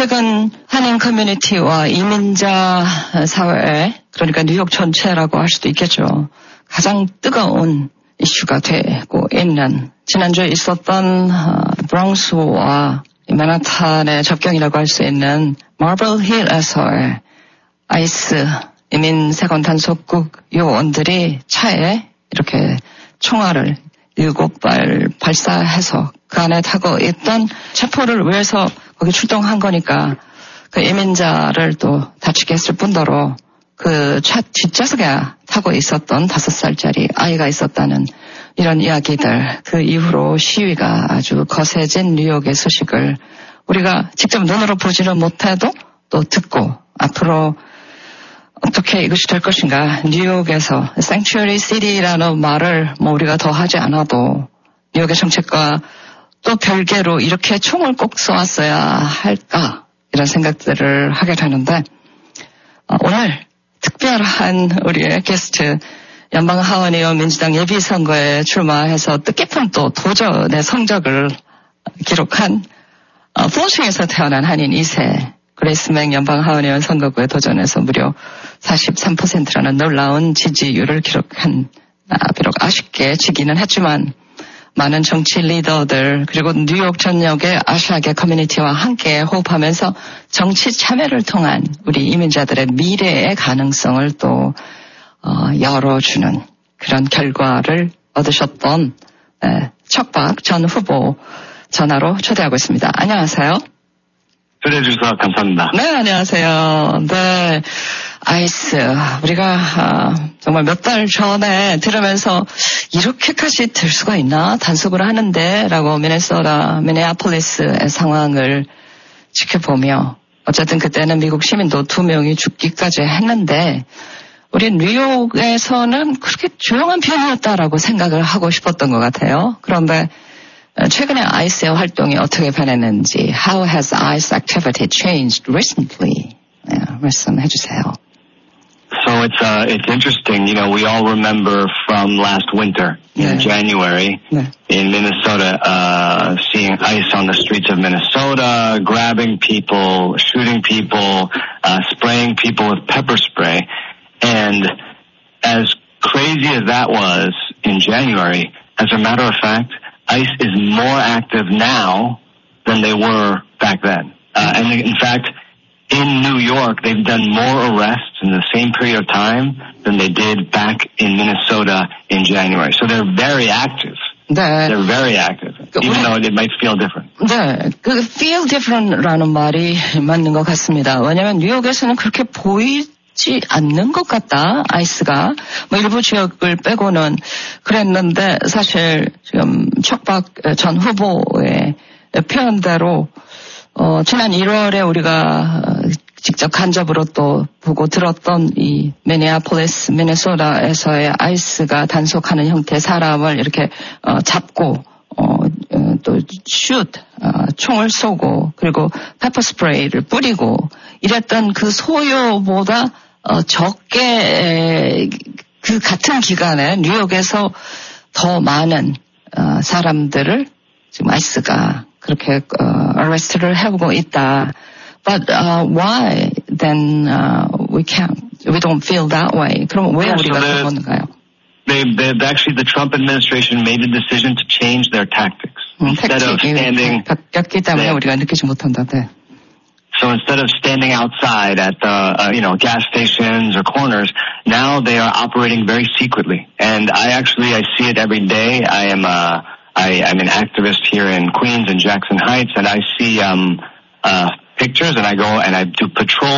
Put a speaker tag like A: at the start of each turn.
A: 최근 한인 커뮤니티와 이민자 사회, 그러니까 뉴욕 전체라고 할 수도 있겠죠. 가장 뜨거운 이슈가 되고 있는 지난주에 있었던 브롱스와 맨하탄의 접경이라고 할 수 있는 마블 힐에서의 아이스 이민 세관 단속국 요원들이 차에 이렇게 총알을 7발 발사해서 그 안에 타고 있던 체포를 위해서 거기 출동한 거니까 그 이민자를 또 다치게 했을 뿐더러 그 차 뒷좌석에 타고 있었던 5살짜리 아이가 있었다는 이런 이야기들, 그 이후로 시위가 아주 거세진 뉴욕의 소식을 우리가 직접 눈으로 보지는 못해도 또 듣고 앞으로 어떻게 이것이 될 것인가. 뉴욕에서 Sanctuary City라는 말을 우리가 더 하지 않아도 뉴욕의 정책과 또 별개로 이렇게 총을 꼭 쏘았어야 할까 이런 생각들을 하게 되는데 오늘 특별한 우리의 게스트 연방하원의원 민주당 예비선거에 출마해서 뜻깊은 또 도전의 성적을 기록한 플러싱에서 태어난 한인 2세 그레이스 맥 연방하원의원 선거구에 도전해서 무려 43%라는 놀라운 지지율을 기록한 비록 아쉽게 지기는 했지만 많은 정치 리더들 그리고 뉴욕 전역의 아시아계 커뮤니티와 함께 호흡하면서 정치 참여를 통한 우리 이민자들의 미래의 가능성을 또 열어주는 그런 결과를 얻으셨던 척박 전 후보 전화로 초대하고 있습니다. 안녕하세요.
B: 초대해 주셔서 감사합니다.
A: 네, 안녕하세요. 네, 아이스 우리가 정말 몇 달 전에 들으면서 이렇게까지 될 수가 있나 단속을 하는데 라고 미네아폴리스의 상황을 지켜보며 어쨌든 그때는 미국 시민도 2명이 죽기까지 했는데 우리 뉴욕에서는 그렇게 조용한 편이었다라고 생각을 하고 싶었던 것 같아요. 그런데 최근에 아이스의 활동이 어떻게 변했는지 How has ICE activity changed recently? 네, 말씀해 주세요.
B: So it's interesting. You know, we all remember from last winter in January in Minnesota, seeing ICE on the streets of Minnesota, grabbing people, shooting people, spraying people with pepper spray. And as crazy as that was in January, as a matter of fact, ICE is more active now than they were back then. And in fact, in New York, they've done more arrests in the same period of time than they did back in Minnesota in January. So they're very active.
A: 네.
B: They're very active, even though it might feel different.
A: 네, 그 feel different라는 말이 맞는 것 같습니다. 왜냐하면 뉴욕에서는 그렇게 보이지 않는 것 같다, 아이스가. 일부 지역을 빼고는 그랬는데 사실 지금 척박 전 후보의 표현대로 지난 1월에 우리가 직접 간접으로 또 보고 들었던 이 미네아폴리스, 미네소타에서의 아이스가 단속하는 형태의 사람을 이렇게 잡고 또 총을 쏘고 그리고 페퍼 스프레이를 뿌리고 이랬던 그 소요보다 적게 그 같은 기간에 뉴욕에서 더 많은 사람들을 지금 아이스가 그렇게 arrest를 해오고 있다. But why then we don't feel that way? 그럼 왜 우리가 그러는가요?
B: Actually, the Trump administration made a decision to change their tactics. Instead of standing,
A: 바뀌었기 때문에 우리가 느끼지 못한다. 네.
B: So instead of standing outside at the gas stations or corners, now they are operating very secretly. And I see it every day. I'm an activist here in Queens and Jackson Heights, and I see pictures, and I go and I do patrol